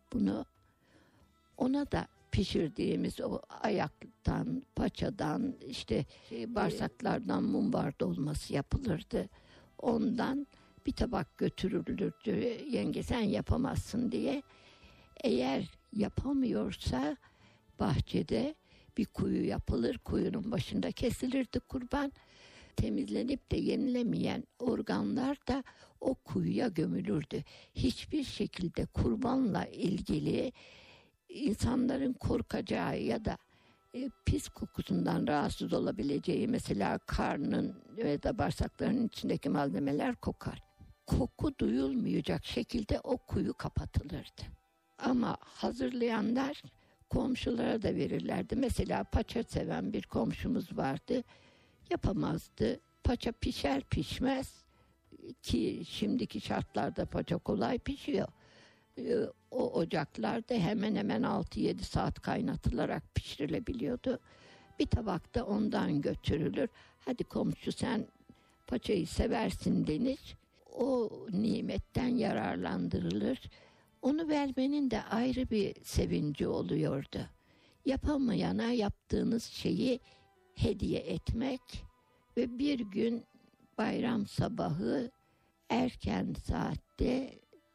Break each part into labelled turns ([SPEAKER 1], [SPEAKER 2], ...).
[SPEAKER 1] bunu. Ona da pişirdiğimiz o ayaktan, paçadan, işte bağırsaklardan mumbar dolması yapılırdı. Ondan bir tabak götürülürdü. Yenge sen yapamazsın diye. Eğer yapamıyorsa bahçede bir kuyu yapılır. Kuyunun başında kesilirdi kurban. Temizlenip de yenilemeyen organlar da o kuyuya gömülürdü. Hiçbir şekilde kurbanla ilgili insanların korkacağı ya da pis kokusundan rahatsız olabileceği, mesela karnın ve da bağırsaklarının içindeki malzemeler kokar. Koku duyulmayacak şekilde o kuyu kapatılırdı. Ama hazırlayanlar komşulara da verirlerdi. Mesela paça seven bir komşumuz vardı. Yapamazdı. Paça pişer pişmez ki şimdiki şartlarda paça kolay pişiyor. O ocaklarda hemen hemen 6-7 saat kaynatılarak pişirilebiliyordu. Bir tabakta ondan götürülür. Hadi komşu sen paçayı seversin denir. O nimetten yararlandırılır. Onu vermenin de ayrı bir sevinci oluyordu. Yapamayana yaptığınız şeyi hediye etmek ve bir gün bayram sabahı erken saatte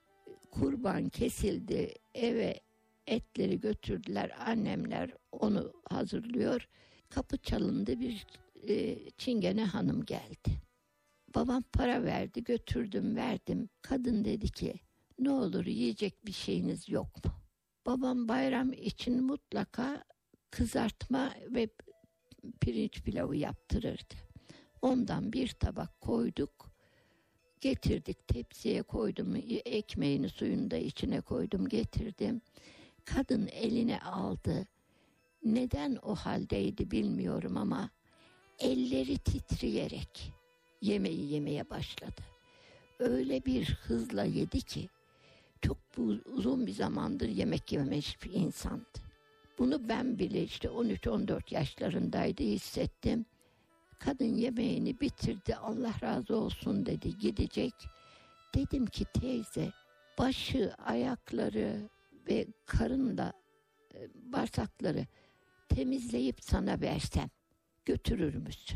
[SPEAKER 1] kurban kesildi, eve etleri götürdüler, annemler onu hazırlıyor. Kapı çalındı, bir çingene hanım geldi. Babam para verdi, götürdüm verdim. Kadın dedi ki ne olur yiyecek bir şeyiniz yok mu? Babam bayram için mutlaka kızartma ve pirinç pilavı yaptırırdı. Ondan bir tabak koyduk. Getirdik, tepsiye koydum, ekmeğini suyunu da içine koydum, getirdim. Kadın eline aldı. Neden o haldeydi bilmiyorum ama elleri titreyerek yemeği yemeye başladı. Öyle bir hızla yedi ki çok uzun bir zamandır yemek yememiş bir insandı. Bunu ben bile işte 13-14 yaşlarındaydı, hissettim. Kadın yemeğini bitirdi, Allah razı olsun dedi, gidecek. Dedim ki teyze, başı, ayakları ve karınla bağırsakları temizleyip sana versem götürür müsün?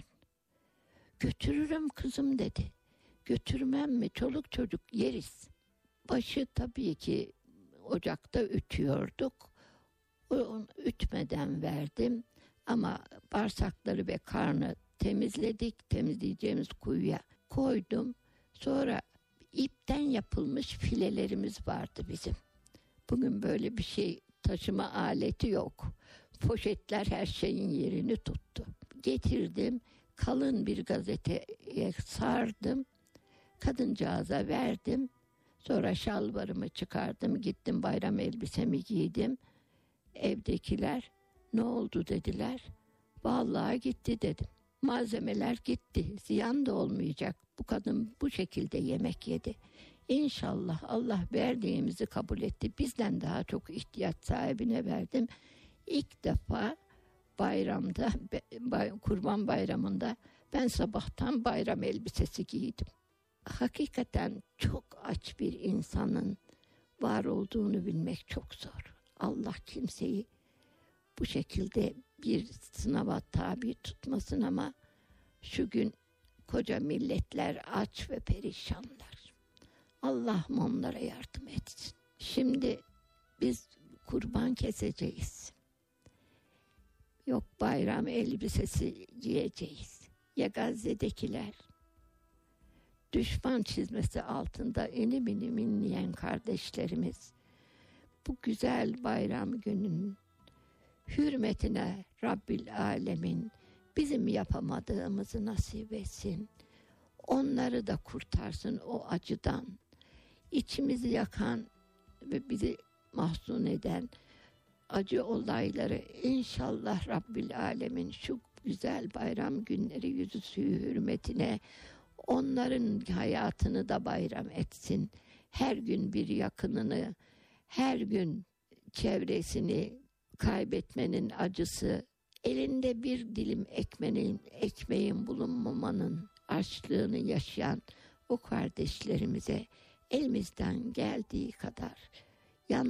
[SPEAKER 1] Götürürüm kızım dedi. Götürmem mi? Çoluk çocuk yeriz. Başı tabii ki ocakta ütüyorduk. Onu ütmeden verdim ama bağırsakları ve karnı temizledik. Temizleyeceğimiz kuyuya koydum. Sonra ipten yapılmış filelerimiz vardı bizim. Bugün böyle bir şey taşıma aleti yok. Poşetler her şeyin yerini tuttu. Getirdim, kalın bir gazeteye sardım. Kadıncağıza verdim. Sonra şalvarımı çıkardım, gittim bayram elbisemi giydim. Evdekiler ne oldu dediler. Vallahi gitti dedim. Malzemeler gitti, ziyan da olmayacak. Bu kadın bu şekilde yemek yedi. İnşallah Allah verdiğimizi kabul etti. Bizden daha çok ihtiyaç sahibine verdim. İlk defa bayramda, Kurban Bayramı'nda ben sabahtan bayram elbisesi giydim. Hakikaten çok aç bir insanın var olduğunu bilmek çok zor. Allah kimseyi bu şekilde bir sınava tabi tutmasın ama şu gün koca milletler aç ve perişanlar. Allah'ım onlara yardım etsin. Şimdi biz kurban keseceğiz. Yok bayram elbisesi giyeceğiz. Ya Gazze'dekiler düşman çizmesi altında inim inim inleyen kardeşlerimiz bu güzel bayram gününün hürmetine Rabbil Alemin bizim yapamadığımızı nasip etsin. Onları da kurtarsın o acıdan. İçimizi yakan ve bizi mahzun eden acı olayları inşallah Rabbil Alemin şu güzel bayram günleri yüzüsü hürmetine onların hayatını da bayram etsin. Her gün bir yakınını, her gün çevresini kaybetmenin acısı, elinde bir dilim ekmeğin bulunmamanın açlığını yaşayan o kardeşlerimize elimizden geldiği kadar